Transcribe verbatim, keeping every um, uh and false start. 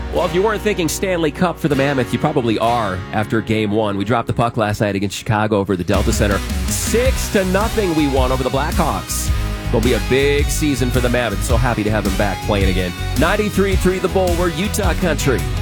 Well, if you weren't thinking Stanley Cup for the Mammoth, you probably are after game one. We dropped the puck last night against Chicago over the Delta Center. Six to nothing we won over the Blackhawks. It'll be a big season for the Mammoth. So happy to have him back playing again. ninety-three point three The Bull, we're Utah country.